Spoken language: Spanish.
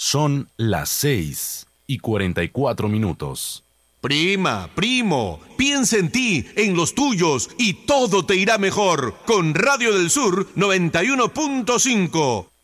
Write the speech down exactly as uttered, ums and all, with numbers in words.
Son las seis y cuarenta y cuatro minutos. Prima, primo, piensa en ti, en los tuyos y todo te irá mejor con Radio del Sur noventa y uno punto cinco.